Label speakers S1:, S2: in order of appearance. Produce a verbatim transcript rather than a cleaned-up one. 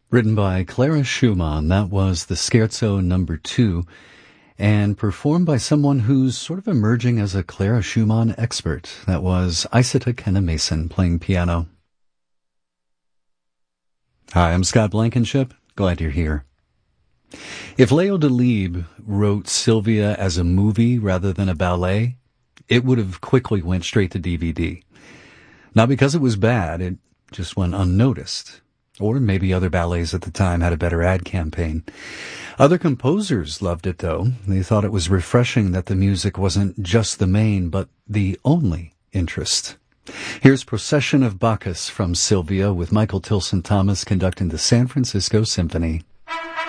S1: Written by Clara Schumann, that was the Scherzo number two, and performed by someone who's sort of emerging as a Clara Schumann expert. That was Isata Kenna Mason playing piano. Hi, I'm Scott Blankenship. Glad you're here. If Leo Delibes wrote Sylvia as a movie rather than a ballet, it would have quickly went straight to D V D. Not because it was bad, it just went unnoticed. Or maybe other ballets at the time had a better ad campaign. Other composers loved it, though. They thought it was refreshing that the music wasn't just the main, but the only interest. Here's Procession of Bacchus from Sylvia with Michael Tilson Thomas conducting the San Francisco Symphony.